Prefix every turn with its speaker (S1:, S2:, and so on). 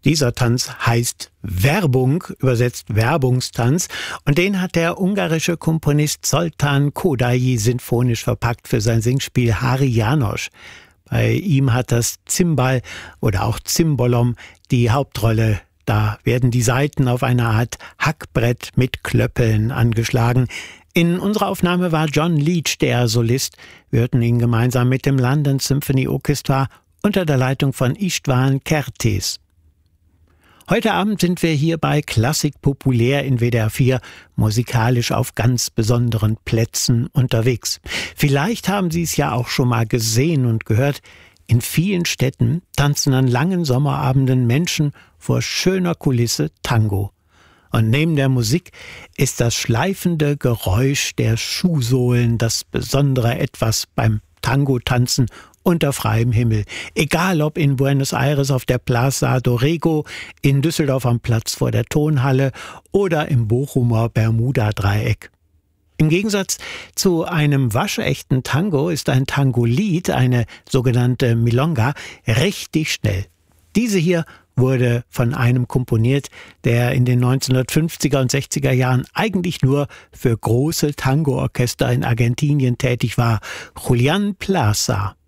S1: Dieser Tanz heißt Werbung, übersetzt Werbungstanz, und den hat der ungarische Komponist Zoltán Kodály sinfonisch verpackt für sein Singspiel Háry János. Bei ihm hat das Zimbal oder auch Zimbolom die Hauptrolle. Da werden die Saiten auf einer Art Hackbrett mit Klöppeln angeschlagen. In unserer Aufnahme war John Leach der Solist. Wir hörten ihn gemeinsam mit dem London Symphony Orchestra unter der Leitung von István Kertész. Heute Abend sind wir hier bei Klassik populär in WDR 4, musikalisch auf ganz besonderen Plätzen unterwegs. Vielleicht haben Sie es ja auch schon mal gesehen und gehört. In vielen Städten tanzen an langen Sommerabenden Menschen vor schöner Kulisse Tango. Und neben der Musik ist das schleifende Geräusch der Schuhsohlen das besondere Etwas beim Tango-Tanzen unter freiem Himmel. Egal ob in Buenos Aires auf der Plaza Dorrego, in Düsseldorf am Platz vor der Tonhalle oder im Bochumer Bermuda-Dreieck. Im Gegensatz zu einem waschechten Tango ist ein Tangolied, eine sogenannte Milonga, richtig schnell. Diese hier wurde von einem komponiert, der in den 1950er und 60er Jahren eigentlich nur für große Tango-Orchester in Argentinien tätig war, Julián Plaza.